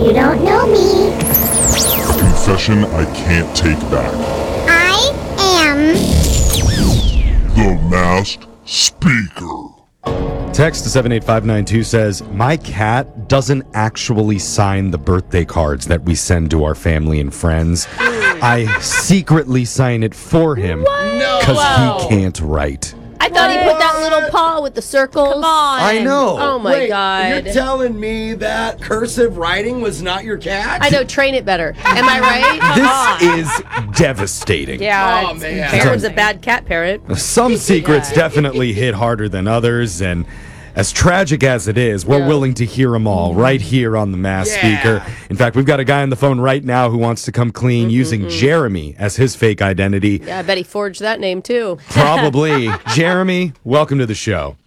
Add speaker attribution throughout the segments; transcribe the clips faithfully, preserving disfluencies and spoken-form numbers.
Speaker 1: You don't know me.
Speaker 2: A confession I can't take back.
Speaker 1: I am
Speaker 2: The Masked Speaker.
Speaker 3: Text to seven eight five nine two says, my cat doesn't actually sign the birthday cards that we send to our family and friends. I secretly sign it for him because
Speaker 4: Wow.
Speaker 3: he can't write.
Speaker 4: I thought he put that little paw with the circles.
Speaker 5: Come on.
Speaker 3: I know.
Speaker 4: Oh my
Speaker 6: Wait,
Speaker 4: god.
Speaker 6: You're telling me that cursive writing was not your cat?
Speaker 4: I know, train it better. Am I right?
Speaker 3: This is devastating.
Speaker 4: Yeah.
Speaker 6: Oh,
Speaker 4: it's-
Speaker 6: man.
Speaker 4: Parent's a bad cat parent.
Speaker 3: Some secrets definitely hit harder than others, and as tragic as it is, we're
Speaker 4: Yeah.
Speaker 3: willing to hear them all right here on the Mass
Speaker 6: Yeah.
Speaker 3: Speaker. In fact, we've got a guy on the phone right now who wants to come clean using Jeremy as his fake identity.
Speaker 4: Yeah, I bet he forged that name too.
Speaker 3: Probably. Jeremy, welcome to the show.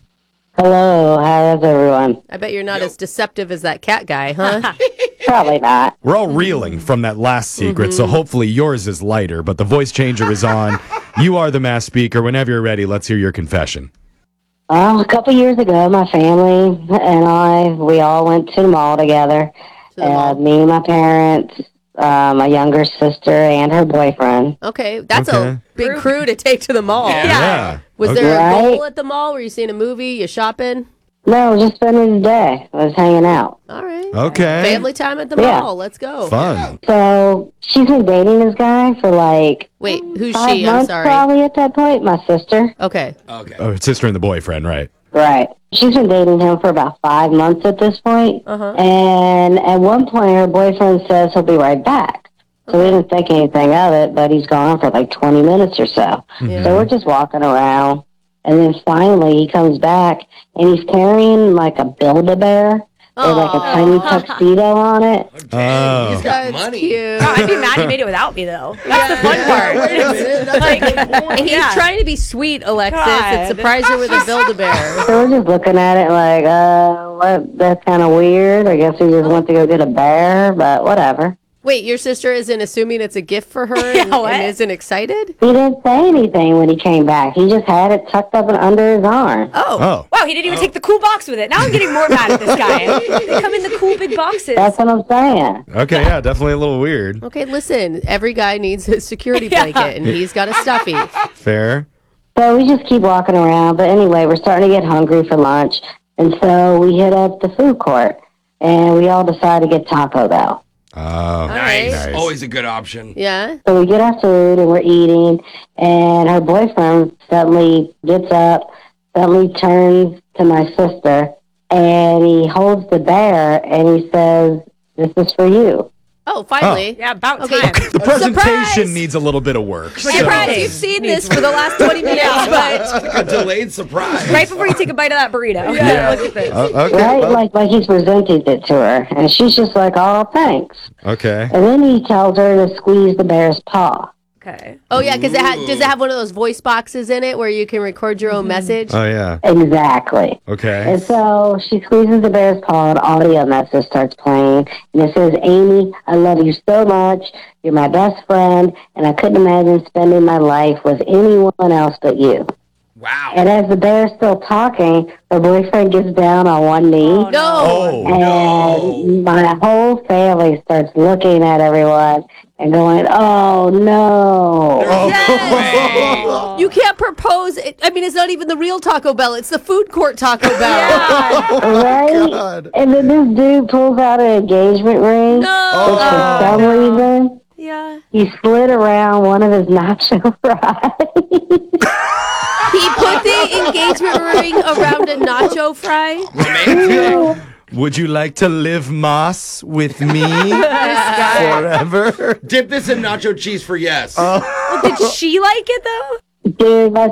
Speaker 7: Hello, how's everyone?
Speaker 4: I bet you're not as deceptive as that cat guy, huh?
Speaker 7: Probably not.
Speaker 3: We're all reeling from that last secret, so hopefully yours is lighter, but the voice changer is on. You are the Mass Speaker. Whenever you're ready, let's hear your confession.
Speaker 7: Um, a couple years ago, my family and I, we all went to the mall together.
Speaker 4: To the
Speaker 7: Uh,
Speaker 4: mall.
Speaker 7: me, my parents, uh, my younger sister, and her boyfriend.
Speaker 4: Okay, that's
Speaker 3: Okay.
Speaker 4: a big crew to take to the mall.
Speaker 3: Yeah.
Speaker 4: Was
Speaker 3: Okay.
Speaker 4: there a
Speaker 7: Right.
Speaker 4: goal at the mall? Were you seeing a movie? You shopping?
Speaker 7: No, just spending the day. I was hanging out.
Speaker 4: All right.
Speaker 3: Okay.
Speaker 4: Family time at the
Speaker 7: Yeah.
Speaker 4: mall. Let's go.
Speaker 3: Fun.
Speaker 7: So she's been dating this guy for like
Speaker 4: Wait, who's
Speaker 7: five
Speaker 4: she? I'm
Speaker 7: months
Speaker 4: sorry.
Speaker 7: probably at that point. My sister.
Speaker 4: Okay.
Speaker 6: Okay.
Speaker 3: Oh, sister and the boyfriend, right?
Speaker 7: Right. She's been dating him for about five months at this point.
Speaker 4: Uh-huh.
Speaker 7: And at one point, her boyfriend says he'll be right back. So we didn't think anything of it, but he's gone for like twenty minutes or so.
Speaker 4: Yeah.
Speaker 7: So we're just walking around. And then finally, he comes back, and he's carrying like a Build-A-Bear with like a tiny tuxedo on it.
Speaker 3: Oh.
Speaker 6: He's got
Speaker 4: That's
Speaker 6: money.
Speaker 4: cute.
Speaker 5: Oh, I'd be mad he made it without me, though. That's the fun part.
Speaker 6: Wait a minute. That's a good point.
Speaker 4: And he's
Speaker 5: Yeah.
Speaker 4: trying to be sweet, Alexis,
Speaker 5: God.
Speaker 4: and surprise her with a Build-A-Bear.
Speaker 7: So we're just looking at it like, uh, what? That's kind of weird. I guess we just went to go get a bear, but whatever.
Speaker 4: Wait, your sister isn't assuming it's a gift for her
Speaker 5: Yeah,
Speaker 4: and,
Speaker 5: what?
Speaker 4: and isn't excited?
Speaker 7: He didn't say anything when he came back. He just had it tucked up and under his arm.
Speaker 4: Oh.
Speaker 3: Oh.
Speaker 5: Wow, he didn't even take the cool box with it. Now I'm getting more mad at this guy. They come in the cool big boxes.
Speaker 7: That's what I'm saying.
Speaker 3: Okay, yeah, definitely a little weird.
Speaker 4: Okay, listen, every guy needs a security
Speaker 5: Yeah.
Speaker 4: blanket, and he's got a stuffy.
Speaker 3: Fair.
Speaker 7: So we just keep walking around. But anyway, we're starting to get hungry for lunch. And so we hit up the food court. And we all decide to get Taco Bell.
Speaker 3: Oh,
Speaker 6: Nice.
Speaker 3: nice.
Speaker 6: Always a good option.
Speaker 4: Yeah?
Speaker 7: So we get our food and we're eating. And her boyfriend suddenly gets up, suddenly turns to my sister. And he holds the bear and he says, "This is for you."
Speaker 4: Oh, finally.
Speaker 5: Yeah, about
Speaker 4: Okay.
Speaker 5: time.
Speaker 3: The presentation
Speaker 4: Surprise!
Speaker 3: needs a little bit of work. so-
Speaker 4: Surprise, you've seen this for the last twenty minutes, but
Speaker 6: It's like a delayed surprise.
Speaker 5: Right before you take a bite of that burrito.
Speaker 3: Yeah.
Speaker 5: Look at this.
Speaker 3: Oh, okay.
Speaker 7: Right?
Speaker 3: well,
Speaker 7: Like, like he's presented it to her. And she's just like, "Oh, thanks."
Speaker 3: okay.
Speaker 7: And then he tells her to squeeze the bear's paw.
Speaker 5: Okay.
Speaker 4: oh yeah, because it ha- does it have one of those voice boxes in it where you can record your own message?
Speaker 3: Oh, yeah.
Speaker 7: Exactly.
Speaker 3: Okay.
Speaker 7: And so she squeezes the bear's paw, and audio message starts playing. And it says, "Amy, I love you so much. You're my best friend, and I couldn't imagine spending my life with anyone else but you."
Speaker 6: Wow.
Speaker 7: And as the bear's still talking, her boyfriend gets down on one knee.
Speaker 5: Oh,
Speaker 4: No.
Speaker 3: Oh.
Speaker 7: And my whole family starts looking at everyone and going, "Oh, no."
Speaker 4: Yes. You can't propose. It, I mean, it's not even the real Taco Bell. It's the food court Taco Bell.
Speaker 7: Right?
Speaker 3: God.
Speaker 7: And then this dude pulls out an engagement ring, which
Speaker 4: No.
Speaker 7: for some reason,
Speaker 5: Yeah.
Speaker 7: he slid around one of his nacho fries.
Speaker 4: He put the engagement ring around a nacho fry.
Speaker 6: Romantic.
Speaker 3: Would you like to live moss with me forever?
Speaker 6: Dip this in nacho cheese for yes.
Speaker 5: Well, did she like it, though?
Speaker 7: Dude, my